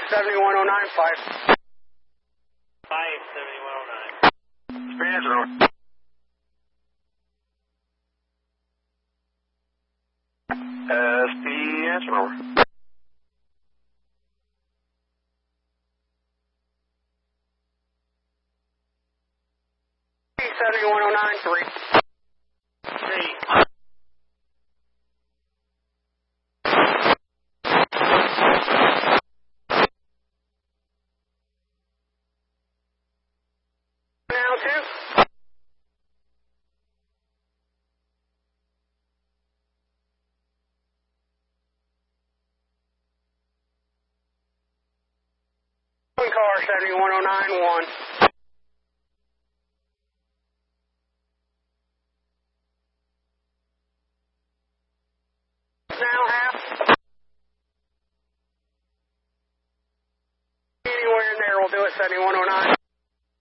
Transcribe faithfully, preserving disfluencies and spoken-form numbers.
seventy-one oh nine, five. five seventy-one oh nine. Speed answer over. Uh, speed answer over. seventy-one oh nine, three. three. Now two. One car, seventy-one oh nine, one. Now half. Anywhere in there will do it, seventy-one oh nine.